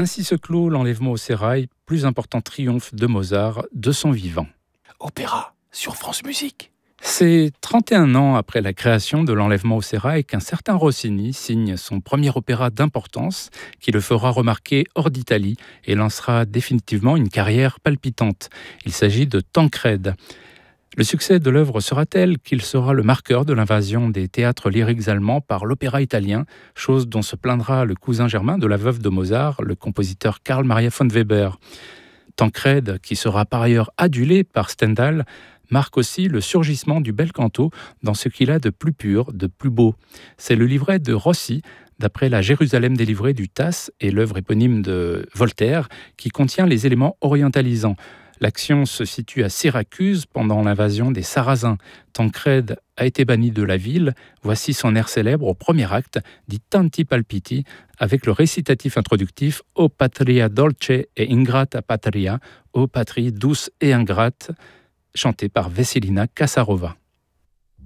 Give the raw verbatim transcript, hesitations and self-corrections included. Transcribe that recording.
Ainsi se clôt l'enlèvement au sérail, plus important triomphe de Mozart de son vivant. Opéra sur France Musique. C'est trente et un ans après la création de l'enlèvement au sérail qu'un certain Rossini signe son premier opéra d'importance qui le fera remarquer hors d'Italie et lancera définitivement une carrière palpitante. Il s'agit de Tancrède. Le succès de l'œuvre sera tel qu'il sera le marqueur de l'invasion des théâtres lyriques allemands par l'opéra italien, chose dont se plaindra le cousin germain de la veuve de Mozart, le compositeur Karl Maria von Weber. Tancrède, qui sera par ailleurs adulé par Stendhal, marque aussi le surgissement du bel canto dans ce qu'il a de plus pur, de plus beau. C'est le livret de Rossi, d'après la Jérusalem délivrée du Tasse et l'œuvre éponyme de Voltaire, qui contient les éléments orientalisants. L'action se situe à Syracuse pendant l'invasion des Sarrasins. Tancrède a été banni de la ville. Voici son air célèbre au premier acte, dit Tanti Palpiti, avec le récitatif introductif O patria dolce e ingrata patria, ô patrie douce et ingrate, chanté par Vesselina Kassarova.